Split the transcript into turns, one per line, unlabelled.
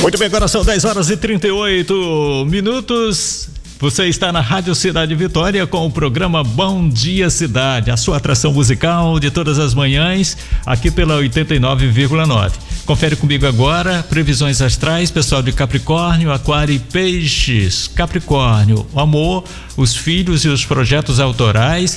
Muito bem, agora são 10h38. Você está na Rádio Cidade Vitória com o programa Bom Dia Cidade, a sua atração musical de todas as manhãs, aqui pela 89,9. Confere comigo agora, previsões astrais, pessoal de Capricórnio, Aquário e Peixes. Capricórnio, o amor, os filhos e os projetos autorais